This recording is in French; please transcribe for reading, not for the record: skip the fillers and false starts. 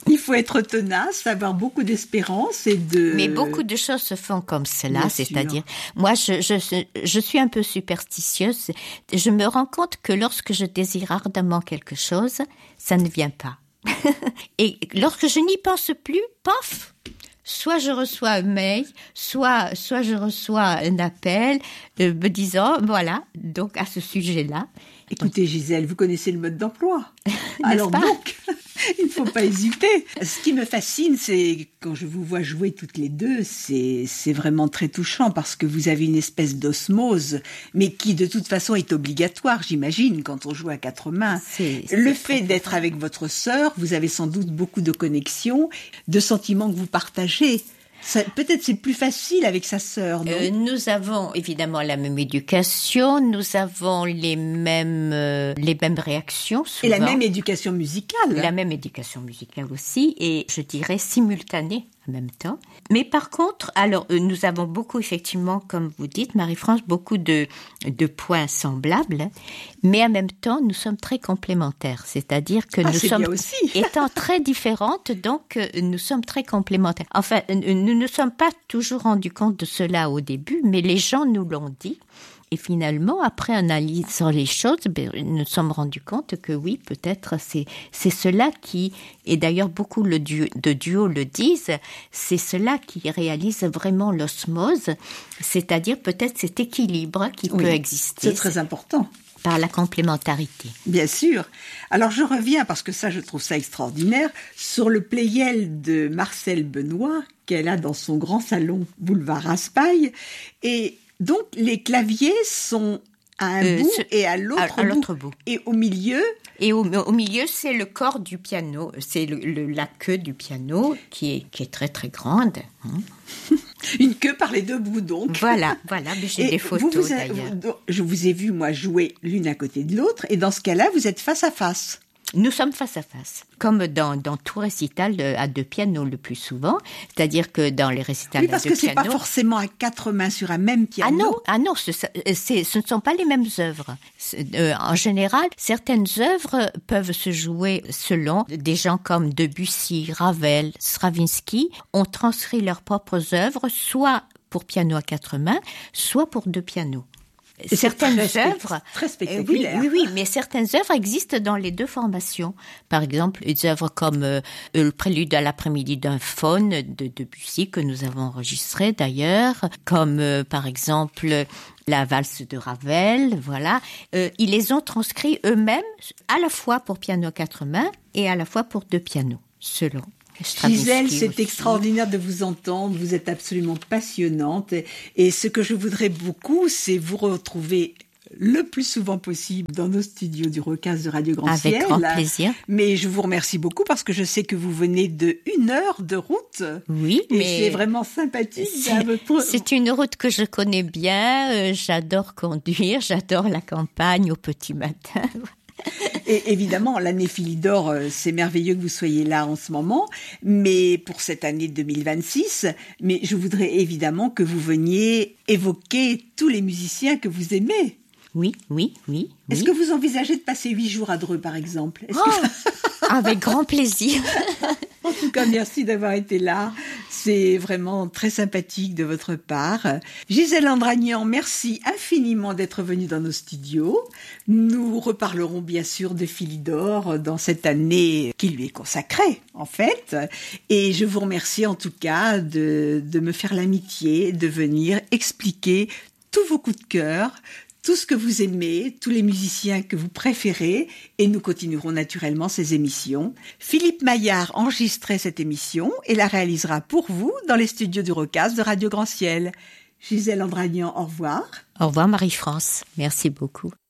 Il faut être tenace, avoir beaucoup d'espérance et de... Mais beaucoup de choses se font comme cela, Bien c'est-à-dire, sûr. moi, je suis un peu superstitieuse. Je me rends compte que lorsque je désire ardemment quelque chose, ça ne vient pas. Et lorsque je n'y pense plus, paf, soit je reçois un mail, soit je reçois un appel me disant, voilà, donc à ce sujet-là. Écoutez Gisèle, vous connaissez le mode d'emploi. Alors pas donc, il ne faut pas hésiter. Ce qui me fascine, c'est quand je vous vois jouer toutes les deux, c'est vraiment très touchant parce que vous avez une espèce d'osmose, mais qui de toute façon est obligatoire, j'imagine, quand on joue à quatre mains. Le fait d'être avec votre sœur, vous avez sans doute beaucoup de connexions, de sentiments que vous partagez. Peut-être c'est plus facile avec sa sœur, non? Nous avons évidemment la même éducation, nous avons les mêmes réactions souvent. Et la même éducation musicale. La même éducation musicale aussi, et je dirais simultanée en même temps. Mais par contre, alors nous avons beaucoup effectivement, comme vous dites, Marie-France, beaucoup de points semblables, mais en même temps, nous sommes très complémentaires. C'est-à-dire que nous sommes, étant très différentes, donc nous sommes très complémentaires. Enfin, nous ne sommes pas toujours rendus compte de cela au début, mais les gens nous l'ont dit. Et finalement, après analysant les choses, nous nous sommes rendus compte que oui, peut-être c'est cela qui, et d'ailleurs beaucoup de duos le disent, c'est cela qui réalise vraiment l'osmose, c'est-à-dire peut-être cet équilibre qui peut exister. C'est très important. Par la complémentarité. Bien sûr. Alors je reviens, parce que ça je trouve ça extraordinaire, sur le Pleyel de Marcel Benoît, qu'elle a dans son grand salon boulevard Raspail, et donc les claviers sont à un bout et à l'autre bout. Et au milieu... Et au milieu, c'est le corps du piano, c'est la queue du piano qui est très très grande. Une queue par les deux bouts, donc. Voilà, mais j'ai des photos d'ailleurs. Je vous ai vu, moi, jouer l'une à côté de l'autre, et dans ce cas-là, vous êtes face à face. Nous sommes face à face, comme dans tout récital à deux pianos le plus souvent, c'est-à-dire que dans les récitals à deux pianos... Oui, parce que c'est pas forcément à quatre mains sur un même piano. Ah non, ce ne sont pas les mêmes œuvres. En général, certaines œuvres peuvent se jouer selon des gens comme Debussy, Ravel, Stravinsky ont transcrit leurs propres œuvres, soit pour piano à quatre mains, soit pour deux pianos. Certaines œuvres, très spectaculaires. Oui, mais certaines œuvres existent dans les deux formations. Par exemple, des œuvres comme le Prélude à l'après-midi d'un faune de Debussy que nous avons enregistré d'ailleurs, comme par exemple la valse de Ravel, voilà. Ils les ont transcrits eux-mêmes, à la fois pour piano à quatre mains et à la fois pour deux pianos, selon. Gisèle, c'est extraordinaire de vous entendre, vous êtes absolument passionnante et ce que je voudrais beaucoup, c'est vous retrouver le plus souvent possible dans nos studios du Recase de Radio Grand Ciel. Avec grand plaisir. Mais je vous remercie beaucoup parce que je sais que vous venez de 1 heure de route. Oui, et mais c'est vraiment sympathique. C'est une route que je connais bien, j'adore conduire, j'adore la campagne au petit matin. Et évidemment, l'année Philidor, c'est merveilleux que vous soyez là en ce moment, mais pour cette année 2026, mais je voudrais évidemment que vous veniez évoquer tous les musiciens que vous aimez. Oui. Est-ce que vous envisagez de passer 8 jours à Dreux, par exemple? Avec grand plaisir. En tout cas, merci d'avoir été là. C'est vraiment très sympathique de votre part. Gisèle Andragnan, merci infiniment d'être venue dans nos studios. Nous reparlerons bien sûr de Philidor dans cette année qui lui est consacrée, en fait. Et je vous remercie en tout cas de me faire l'amitié de venir expliquer tous vos coups de cœur, tout ce que vous aimez, tous les musiciens que vous préférez, et nous continuerons naturellement ces émissions. Philippe Maillard enregistrait cette émission et la réalisera pour vous dans les studios du Recase de Radio Grand Ciel. Gisèle Andragnan, au revoir. Au revoir Marie-France, merci beaucoup.